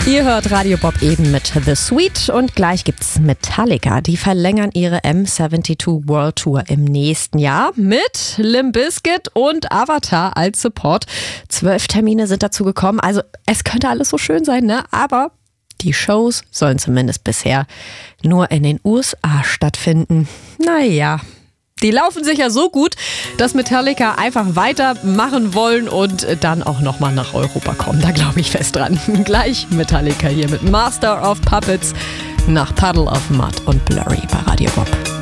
Ihr hört Radio Bob eben mit The Sweet und gleich gibt's Metallica. Die verlängern ihre M72 World Tour im nächsten Jahr mit Limp Bizkit und Avatar als Support. 12 Termine sind dazu gekommen, also es könnte alles so schön sein, ne? Aber die Shows sollen zumindest bisher nur in den USA stattfinden. Naja, die laufen sich ja so gut, dass Metallica einfach weitermachen wollen und dann auch nochmal nach Europa kommen. Da glaube ich fest dran. Gleich Metallica hier mit Master of Puppets nach Puddle of Mud und Blurry bei Radio Bob.